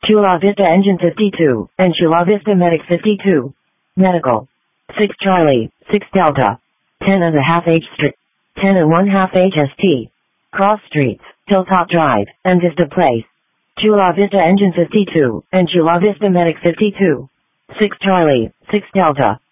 Chula Vista Engine 52, and Chula Vista Medic 52. Medical. 6 Charlie, 6 Delta. 10 and a half H Street. 10 and 1/2 HST. Cross Streets, Hilltop Drive, and Vista Place. Chula Vista Engine 52, and Chula Vista Medic 52. 6 Charlie, 6 Delta.